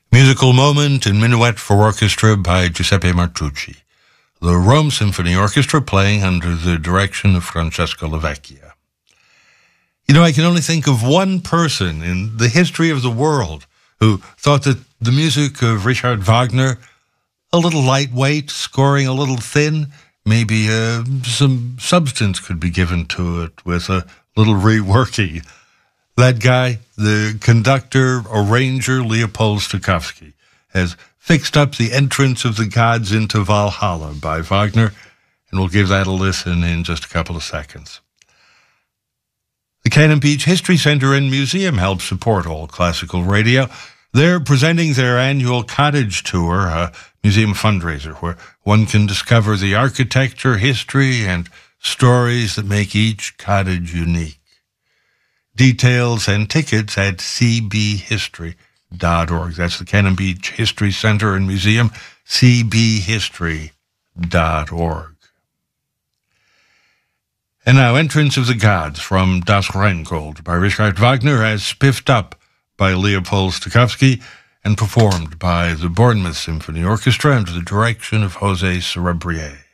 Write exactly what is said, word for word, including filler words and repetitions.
Musical moment in Minuet for Orchestra by Giuseppe Martucci. The Rome Symphony Orchestra playing under the direction of Francesco Lavecchia. You know, I can only think of one person in the history of the world who thought that the music of Richard Wagner, a little lightweight, scoring a little thin, maybe uh, some substance could be given to it with a little reworking. That guy, the conductor, arranger Leopold Stokowski, has fixed up the entrance of the gods into Valhalla by Wagner, and we'll give that a listen in just a couple of seconds. The Cannon Beach History Center and Museum help support All Classical Radio. They're presenting their annual cottage tour, a museum fundraiser where one can discover the architecture, history, and stories that make each cottage unique. Details and tickets at c b history dot org. That's the Cannon Beach History Center and Museum, c b history dot org. And now, Entrance of the Gods from Das Rheingold by Richard Wagner, as spiffed up by Leopold Stokowski and performed by the Bournemouth Symphony Orchestra under the direction of José Cerebrier.